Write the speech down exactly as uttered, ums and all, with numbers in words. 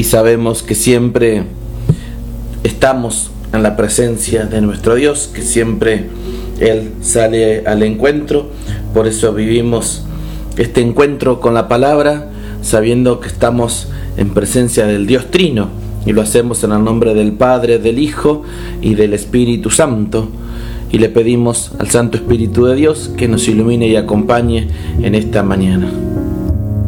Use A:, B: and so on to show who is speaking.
A: sabemos que siempre estamos en la presencia de nuestro Dios, que siempre Él sale al encuentro. Por eso vivimos este encuentro con la palabra, sabiendo que estamos en presencia del Dios Trino, y lo hacemos en el nombre del Padre, del Hijo y del Espíritu Santo. Y le pedimos al Santo Espíritu de Dios que nos ilumine y acompañe en esta mañana.